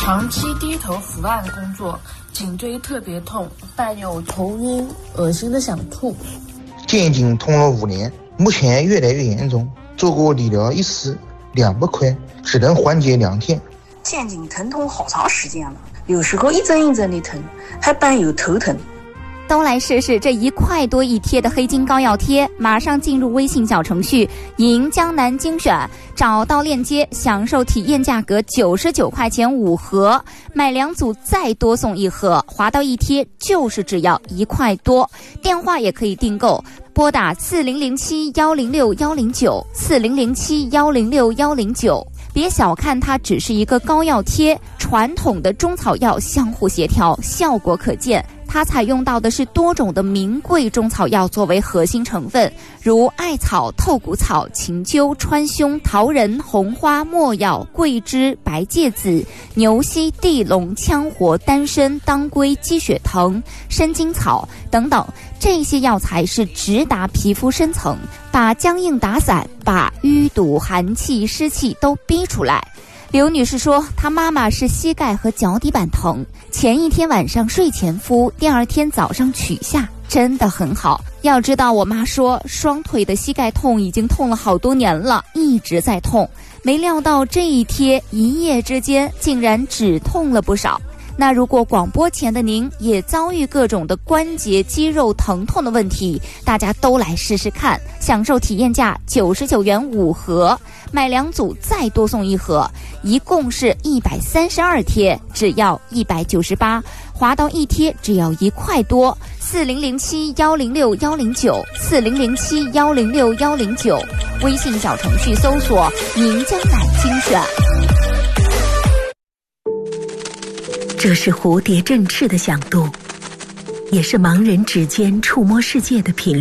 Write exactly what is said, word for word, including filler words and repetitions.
长期低头伏案工作，颈椎特别痛，伴有头晕、恶心的想吐。 肩颈痛了五年，目前越来越严重，做过理疗一次，两百块，只能缓解两天。 肩颈疼痛好长时间了，有时候一阵一阵的疼，还伴有头疼。 都来试试这一块多一贴的黑金膏药贴，马上进入微信小程序赢江南精选，找到链接享受体验价格九十九块钱五盒，买两组再多送一盒，划到一贴就是只要一块多。电话也可以订购，拨打四零零七幺零六幺零九四零零七幺零六幺零九。别小看它只是一个膏药贴，传统的中草药相互协调，效果可见。它采用到的是多种的名贵中草药作为核心成分，如艾草、透骨草、芹灸、川芎、桃仁、红花、没药、桂枝、白芥子、牛膝、地龙、羌活、丹参、当归、鸡血藤、生筋草等等，这些药材是直达皮肤深层，把僵硬打散，把淤堵、寒气、湿气都逼出来。刘女士说，她妈妈是膝盖和脚底板疼，前一天晚上睡前敷，第二天早上取下，真的很好。要知道，我妈说双腿的膝盖痛已经痛了好多年了，一直在痛，没料到这一贴一夜之间竟然止痛了不少。那如果广播前的您也遭遇各种的关节肌肉疼痛的问题，大家都来试试看，享受体验价九十九元五盒，买两组再多送一盒，一共是一百三十二贴，只要一百九十八，划到一贴只要一块多。四零零七幺零六幺零九四零零七幺零六幺零九，微信小程序搜索赢江南精选。 这是蝴蝶振翅的响度，也是盲人指尖触摸世界的频率。